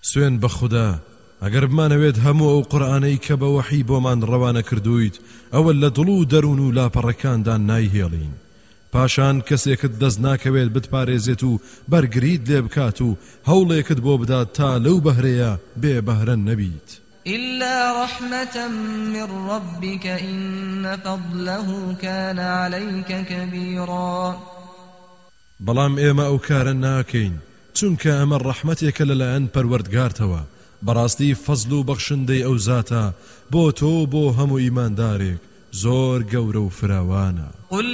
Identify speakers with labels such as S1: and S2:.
S1: سوێن بە خودا ئەگەر بمانەوێت هەموو ئەو قورئانەی کە بە وەحی بۆمان ڕەوانە کردوویت ئەوە لە دڵ و دەروون و لاپەڕەکاندان نایهێڵین پاشان کەسێکت دەست ناکەوێت بتپارێزێت و بەرگریت لێ بکات و هەوڵێکت بۆ بدات تا لەو بەهرەیە بێ بەهرە نەبیت
S2: إلا رحمة من ربك إن فضله كان عليك كبيرا
S1: بەڵام ئێمە ئەو کارە ناکەین چونکە ئەمە ڕەحمەتێکە لەلایەن پەروەردگارتەوە بەڕاستی فەزل و بەخشندەی ئەو زاتە بۆ تۆ بۆ هەموو ئیماندارێک زۆر گەورە و فراوانە